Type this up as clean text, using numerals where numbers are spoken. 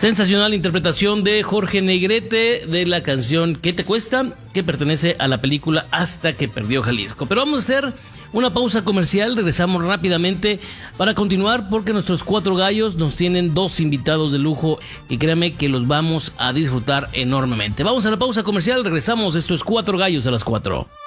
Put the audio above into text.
Sensacional interpretación de Jorge Negrete de la canción ¿Qué te cuesta?, que pertenece a la película Hasta que perdió Jalisco. Pero vamos a hacer una pausa comercial, regresamos rápidamente para continuar porque nuestros cuatro gallos nos tienen dos invitados de lujo y créanme que los vamos a disfrutar enormemente. Vamos a la pausa comercial, regresamos, esto es Cuatro Gallos a las 4.